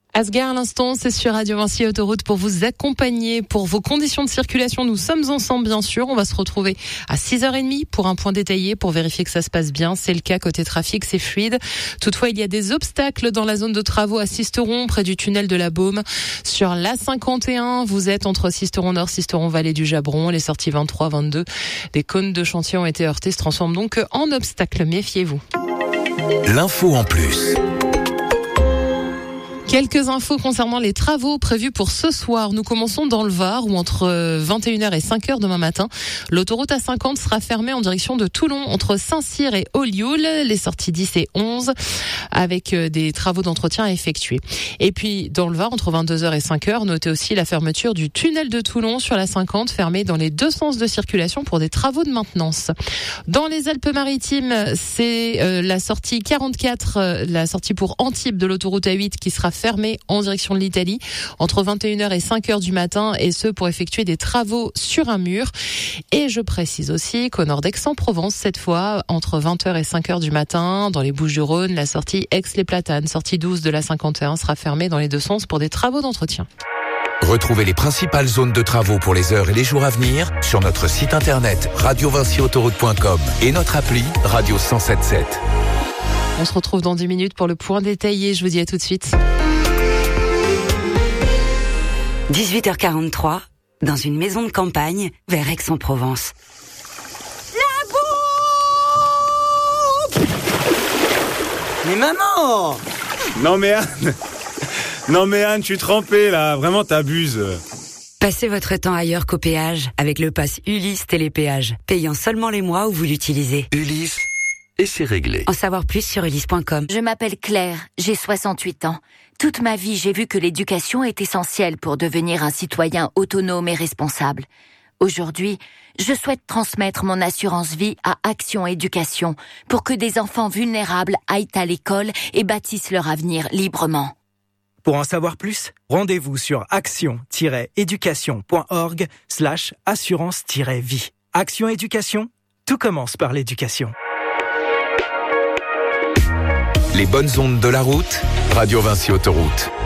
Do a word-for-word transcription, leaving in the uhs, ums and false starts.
Asgard à l'instant, c'est sur Radio Vinci Autoroute pour vous accompagner pour vos conditions de circulation. Nous sommes ensemble, bien sûr. On va se retrouver à six heures trente pour un point détaillé pour vérifier que ça se passe bien. C'est le cas côté trafic, c'est fluide. Toutefois, il y a des obstacles dans la zone de travaux à Sisteron, près du tunnel de la Baume. Sur l'A cinquante et un, vous êtes entre Sisteron Nord, Sisteron Vallée du Jabron. Les sorties vingt-trois, vingt-deux, des cônes de chantier ont été heurtés, se transforment donc en obstacles. Méfiez-vous. L'info en plus. Quelques infos concernant les travaux prévus pour ce soir. Nous commençons dans le Var où entre vingt et une heures et cinq heures demain matin, l'autoroute A cinquante sera fermée en direction de Toulon entre Saint-Cyr et Ollioules, les sorties dix et onze avec des travaux d'entretien à effectuer. Et puis dans le Var entre vingt-deux heures et cinq heures, notez aussi la fermeture du tunnel de Toulon sur la cinquante, fermé dans les deux sens de circulation pour des travaux de maintenance. Dans les Alpes-Maritimes, c'est euh, la sortie quarante-quatre, euh, la sortie pour Antibes de l'autoroute A huit qui sera fermé en direction de l'Italie entre vingt et une heures et cinq heures du matin, et ce pour effectuer des travaux sur un mur. Et je précise aussi qu'au nord d'Aix-en-Provence, cette fois, entre vingt heures et cinq heures du matin, dans les Bouches-du-Rhône, la sortie Aix-les-Platanes, sortie douze de la cinquante et un, sera fermée dans les deux sens pour des travaux d'entretien. Retrouvez les principales zones de travaux pour les heures et les jours à venir sur notre site internet radio vinci autoroute point com et notre appli Radio cent sept sept. On se retrouve dans dix minutes pour le point détaillé. Je vous dis à tout de suite. dix-huit heures quarante-trois, dans une maison de campagne, vers Aix-en-Provence. La bouffe! Mais maman! Non mais Anne, non mais Anne, tu es trempée là, vraiment t'abuses. Passez votre temps ailleurs qu'au péage avec le pass Ulysse Télépéage, payant seulement les mois où vous l'utilisez. Ulysse, et c'est réglé. En savoir plus sur ulysse point com. Je m'appelle Claire, j'ai soixante-huit ans. Toute ma vie, j'ai vu que l'éducation est essentielle pour devenir un citoyen autonome et responsable. Aujourd'hui, je souhaite transmettre mon assurance vie à Action Éducation pour que des enfants vulnérables aillent à l'école et bâtissent leur avenir librement. Pour en savoir plus, rendez-vous sur action-éducation.org slash assurance-vie. Action Éducation, tout commence par l'éducation. Les bonnes ondes de la route, Radio Vinci Autoroute.